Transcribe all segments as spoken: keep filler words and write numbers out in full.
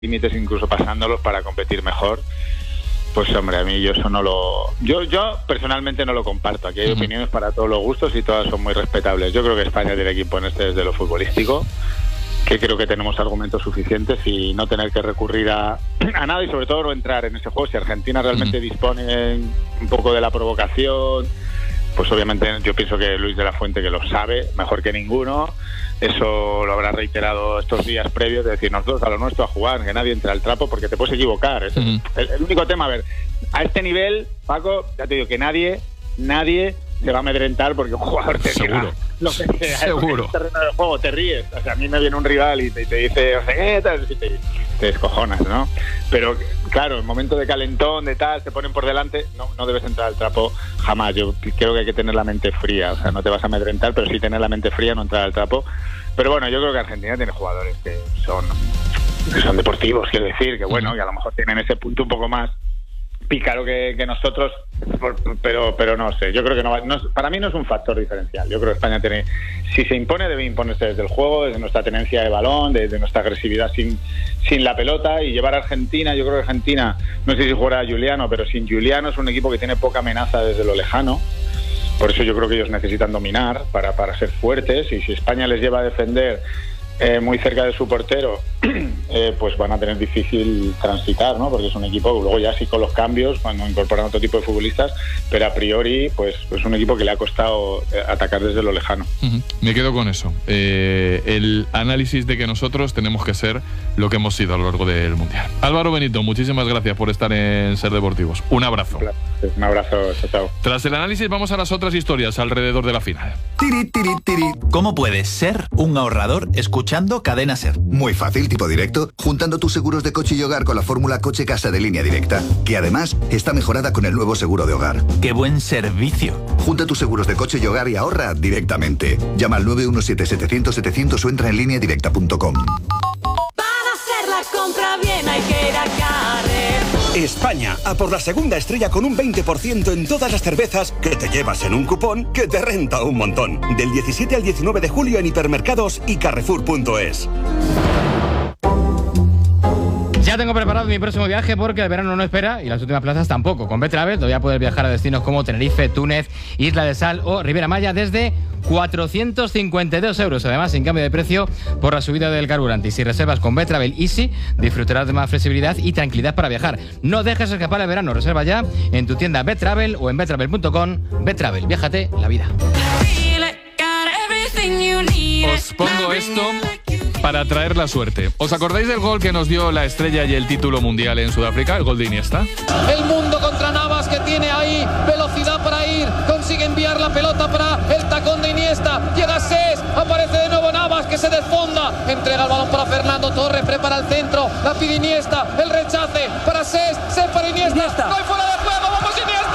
límites, incluso pasándolos para competir mejor. Pues hombre, a mí yo eso no lo... Yo yo personalmente no lo comparto. Aquí hay uh-huh. opiniones para todos los gustos y todas son muy respetables. Yo creo que España tiene que imponerse desde lo futbolístico, que creo que tenemos argumentos suficientes y no tener que recurrir a, a nada y sobre todo no entrar en ese juego. Si Argentina realmente uh-huh. dispone un poco de la provocación, pues obviamente yo pienso que Luis de la Fuente, que lo sabe mejor que ninguno, eso lo habrá reiterado estos días previos, de decir, nosotros a lo nuestro a jugar, que nadie entre al trapo porque te puedes equivocar. Es uh-huh. el, el único tema, a ver, a este nivel, Paco, ya te digo que nadie, nadie se va a amedrentar porque un jugador te diga lo que sea. Seguro. En el terreno del juego te ríes. O sea, a mí me viene un rival y te, y te dice, o sea, ¿qué tal? Y te, te descojonas, ¿no? Pero claro, en momento de calentón, de tal, te ponen por delante, no, no debes entrar al trapo jamás. Yo creo que hay que tener la mente fría. O sea, no te vas a amedrentar, pero sí tener la mente fría, no entrar al trapo. Pero bueno, yo creo que Argentina tiene jugadores que son, que son deportivos, quiero decir, que bueno, que a lo mejor tienen ese punto un poco más pícaro que, que nosotros, pero pero no sé, yo creo que no, va, no para mí no es un factor diferencial. Yo creo que España tiene, si se impone, debe imponerse desde el juego, desde nuestra tenencia de balón, desde nuestra agresividad sin sin la pelota, y llevar a Argentina. Yo creo que Argentina, no sé si jugará Giuliano, pero sin Giuliano es un equipo que tiene poca amenaza desde lo lejano. Por eso yo creo que ellos necesitan dominar para, para ser fuertes, y si España les lleva a defender Eh, muy cerca de su portero, eh, pues van a tener difícil transitar, ¿no? Porque es un equipo, luego ya sí con los cambios, cuando incorporan otro tipo de futbolistas, pero a priori, pues es pues un equipo que le ha costado atacar desde lo lejano. Uh-huh. Me quedo con eso. Eh, el análisis de que nosotros tenemos que ser lo que hemos sido a lo largo del Mundial. Álvaro Benito, muchísimas gracias por estar en Ser Deportivos. Un abrazo. Un abrazo, chao. Tras el análisis vamos a las otras historias alrededor de la final. Tiri, tiri, tiri. ¿Cómo puedes ser un ahorrador escuchando Cadena Ser? Muy fácil, tipo directo, juntando tus seguros de coche y hogar con la fórmula Coche Casa de Línea Directa, que además está mejorada con el nuevo seguro de hogar. ¡Qué buen servicio! Junta tus seguros de coche y hogar y ahorra directamente. Llama al nueve uno siete setecientos setecientos o entra en línea directa punto com. Para hacer la compra bien hay que ir a Carrefour. España, a por la segunda estrella con un veinte por ciento en todas las cervezas que te llevas en un cupón que te renta un montón. Del diecisiete al diecinueve de julio en hipermercados y carrefour punto es. Ya tengo preparado mi próximo viaje porque el verano no espera y las últimas plazas tampoco. Con Betravel voy a poder viajar a destinos como Tenerife, Túnez, Isla de Sal o Riviera Maya desde cuatrocientos cincuenta y dos euros, además sin cambio de precio por la subida del carburante. Y si reservas con Betravel Easy, disfrutarás de más flexibilidad y tranquilidad para viajar. No dejes escapar el verano, reserva ya en tu tienda Betravel o en betravel punto com. Betravel, viájate la vida. Os pongo esto para traer la suerte. ¿Os acordáis del gol que nos dio la estrella y el título mundial en Sudáfrica? El gol de Iniesta. El mundo contra Navas, que tiene ahí velocidad para ir, consigue enviar la pelota para el tacón de Iniesta, llega Sés, aparece de nuevo Navas, que se desfonda, entrega el balón para Fernando Torres, prepara el centro, la pide Iniesta, el rechace para Sés, Sés para Iniesta, Iniesta. No hay fuera de juego, vamos Iniesta.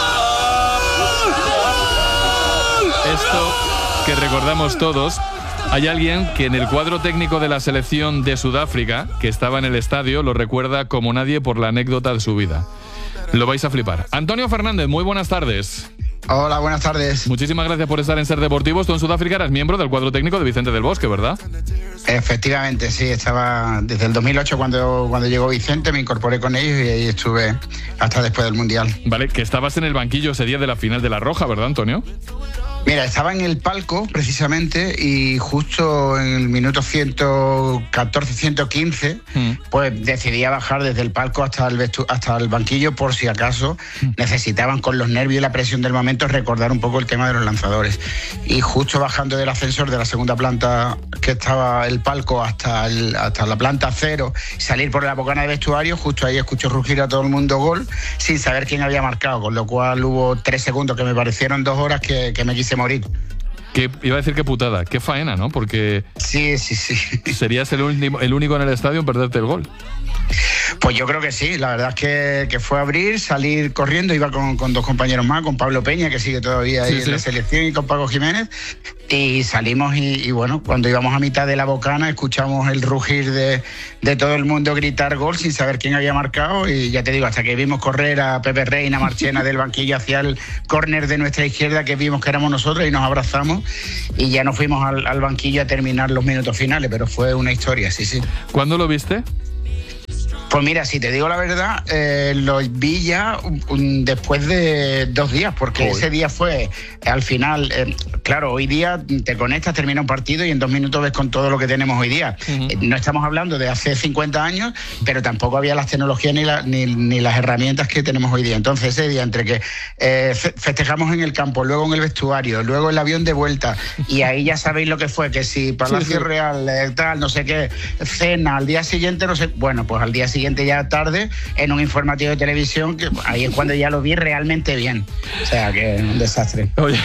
¡Iniesta! Esto que recordamos todos. Hay alguien que en el cuadro técnico de la selección de Sudáfrica, que estaba en el estadio, lo recuerda como nadie por la anécdota de su vida. Lo vais a flipar. Antonio Fernández, muy buenas tardes. Hola, buenas tardes. Muchísimas gracias por estar en Ser Deportivos. Tú en Sudáfrica eras miembro del cuadro técnico de Vicente del Bosque, ¿verdad? Efectivamente, sí. Estaba desde el dos mil ocho cuando, cuando llegó Vicente, me incorporé con ellos y ahí estuve hasta después del Mundial. Vale, que estabas en el banquillo ese día de la final de la Roja, ¿verdad, Antonio? Mira, estaba en el palco precisamente y justo en el minuto ciento catorce, ciento quince, mm. pues decidí bajar desde el palco hasta el, vestu- hasta el banquillo por si acaso mm. necesitaban, con los nervios y la presión del momento, recordar un poco el tema de los lanzadores. Y justo bajando del ascensor de la segunda planta que estaba el palco hasta, el, hasta la planta cero, salir por la bocana de vestuario, justo ahí escucho rugir a todo el mundo gol sin saber quién había marcado, con lo cual hubo tres segundos que me parecieron dos horas que, que me quise morir. Que iba a decir qué putada, qué faena, ¿no? Porque sí, sí, sí. Serías el único, el único en el estadio en perderte el gol. Pues yo creo que sí, la verdad es que, que fue abrir, salir corriendo, iba con, con dos compañeros más, con Pablo Peña, que sigue todavía ahí sí, en sí. la selección, y con Paco Jiménez, y salimos y, y bueno, cuando íbamos a mitad de la bocana escuchamos el rugir de, de todo el mundo gritar gol sin saber quién había marcado, y ya te digo, hasta que vimos correr a Pepe Reina, Marchena del banquillo hacia el córner de nuestra izquierda, que vimos que éramos nosotros y nos abrazamos, y ya nos fuimos al, al banquillo a terminar los minutos finales, pero fue una historia, sí, sí. ¿Cuándo lo viste? Pues mira, si te digo la verdad, eh, lo vi ya um, después de dos días, porque Hoy. ese día fue, al final, eh, claro, hoy día te conectas, termina un partido y en dos minutos ves con todo lo que tenemos hoy día. Uh-huh. Eh, no estamos hablando de hace cincuenta años, pero tampoco había las tecnologías ni, la, ni, ni las herramientas que tenemos hoy día. Entonces ese día, entre que eh, festejamos en el campo, luego en el vestuario, luego el avión de vuelta, y ahí ya sabéis lo que fue, que si Palacio sí, sí. Real, eh, tal, no sé qué, cena, al día siguiente, no sé, bueno, pues al día siguiente ya tarde, en un informativo de televisión, que ahí es cuando ya lo vi realmente bien. O sea, que un desastre. Oye,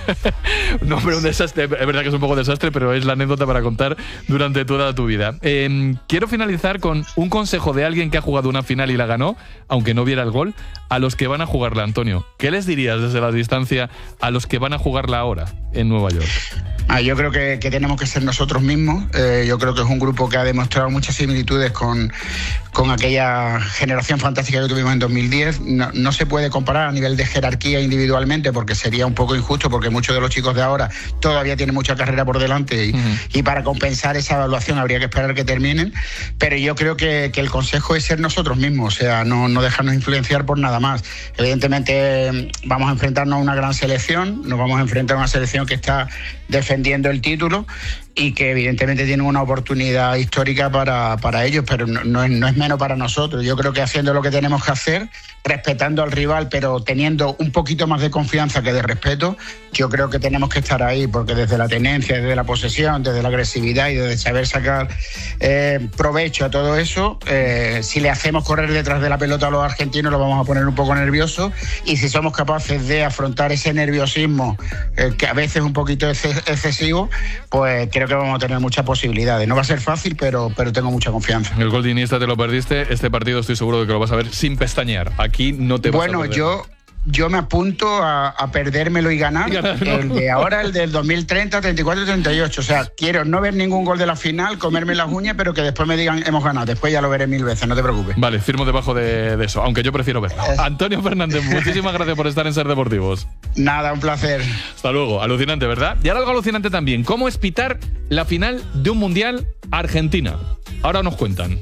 no, pero un desastre, es verdad que es un poco desastre, pero es la anécdota para contar durante toda tu vida. Eh, quiero finalizar con un consejo de alguien que ha jugado una final y la ganó, aunque no viera el gol, a los que van a jugarla, Antonio. ¿Qué les dirías desde la distancia a los que van a jugarla ahora en Nueva York? Ah, yo creo que, que tenemos que ser nosotros mismos. Eh, yo creo que es un grupo que ha demostrado muchas similitudes con, con aquella generación fantástica que tuvimos en dos mil diez. No, no se puede comparar a nivel de jerarquía individualmente, porque sería un poco injusto, porque muchos de los chicos de ahora todavía tienen mucha carrera por delante y, uh-huh. y para compensar esa evaluación habría que esperar que terminen. Pero yo creo que, que el consejo es ser nosotros mismos, o sea, no, no dejarnos influenciar por nada más. Evidentemente vamos a enfrentarnos a una gran selección, nos vamos a enfrentar a una selección que está defendiendo el título y que evidentemente tienen una oportunidad histórica para, para ellos, pero no, no, es, no es menos para nosotros. Yo creo que haciendo lo que tenemos que hacer, respetando al rival, pero teniendo un poquito más de confianza que de respeto, yo creo que tenemos que estar ahí, porque desde la tenencia, desde la posesión, desde la agresividad y desde saber sacar eh, provecho a todo eso, eh, si le hacemos correr detrás de la pelota a los argentinos, lo vamos a poner un poco nerviosos, y si somos capaces de afrontar ese nerviosismo, eh, que a veces es un poquito ex- excesivo, pues creo que vamos a tener muchas posibilidades. No va a ser fácil, pero, pero tengo mucha confianza. El gol de Iniesta te lo perdiste, este partido estoy seguro de que lo vas a ver sin pestañear. Aquí no te vas bueno, a perder. Yo... Yo me apunto a, a perdérmelo y ganar, y ganar ¿no? el de ahora, el del dos mil treinta, treinta y cuatro y treinta y ocho. O sea, quiero no ver ningún gol de la final, comerme las uñas, pero que después me digan hemos ganado. Después ya lo veré mil veces, no te preocupes. Vale, firmo debajo de, de eso, aunque yo prefiero verlo. Es... Antonio Fernández, muchísimas gracias por estar en Ser Deportivos. Nada, un placer. Hasta luego. Alucinante, ¿verdad? Y ahora algo alucinante también. ¿Cómo es pitar la final de un Mundial Argentina? Ahora nos cuentan.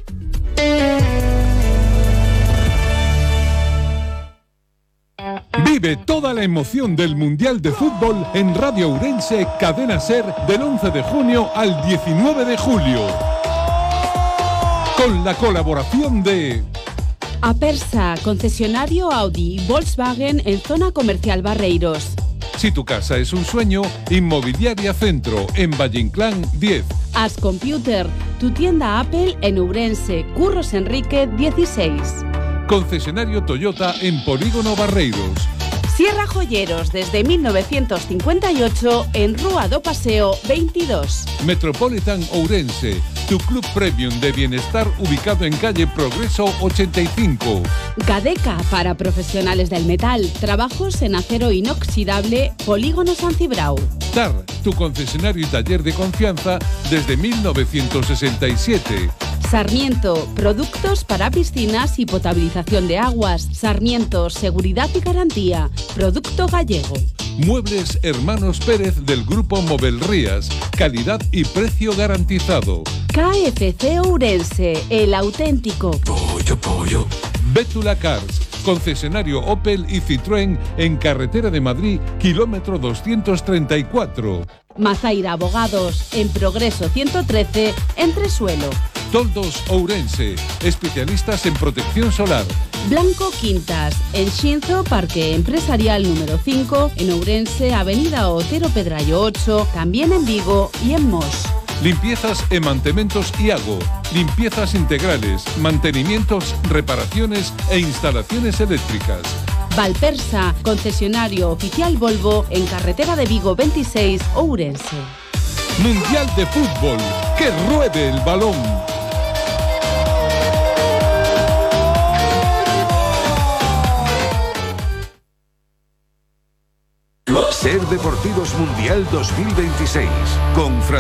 Vive toda la emoción del Mundial de Fútbol en Radio Ourense Cadena Ser del once de junio al diecinueve de julio. Con la colaboración de Apersa, concesionario Audi y Volkswagen en Zona Comercial Barreiros. Si tu casa es un sueño, Inmobiliaria Centro en Valle Inclán diez. As Computer, tu tienda Apple en Ourense, Curros Enrique dieciséis. Concesionario Toyota en Polígono Barreiros. Sierra Joyeros desde mil novecientos cincuenta y ocho en Rúa do Paseo veintidós. Metropolitan Ourense, tu club premium de bienestar ubicado en calle Progreso ochenta y cinco. Gadeca para profesionales del metal, trabajos en acero inoxidable, Polígono San Cibrao. T A R, tu concesionario y taller de confianza desde mil novecientos sesenta y siete. Sarmiento, productos para piscinas y potabilización de aguas. Sarmiento, seguridad y garantía. Producto gallego. Muebles Hermanos Pérez del Grupo Movelrías. Calidad y precio garantizado. K F C Ourense, el auténtico. Pollo, pollo. Bétula Cars, concesionario Opel y Citroën en Carretera de Madrid, kilómetro doscientos treinta y cuatro. Mazaira Abogados, en Progreso ciento trece, Entresuelo. Toldos Ourense, especialistas en protección solar. Blanco Quintas, en Xinzo, Parque Empresarial número cinco, en Ourense, Avenida Otero Pedrayo ocho, también en Vigo y en Mos. Limpiezas e mantementos Iago, limpiezas integrales, mantenimientos, reparaciones e instalaciones eléctricas. Valpersa, concesionario oficial Volvo en Carretera de Vigo veintiséis, Ourense. Mundial de Fútbol, que ruede el balón. Ser Deportivos Mundial dos mil veintiséis con Fran